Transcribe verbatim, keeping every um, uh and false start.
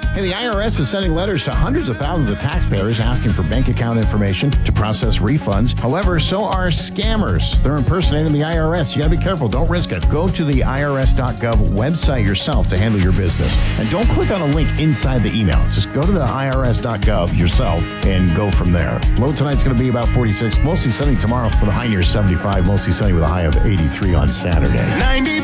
Hey, the I R S is sending letters to hundreds of thousands of taxpayers asking for bank account information to process refunds. However, so are scammers. They're impersonating the I R S. You got to be careful. Don't risk it. Go to the I R S dot gov website yourself to handle your business. And don't click on a link inside the email. Just go to the I R S dot gov yourself and go from there. Low tonight's going to be about forty-six. Mostly sunny tomorrow with a high near seventy-five. Mostly sunny with a high of eighty-three on Saturday. ninety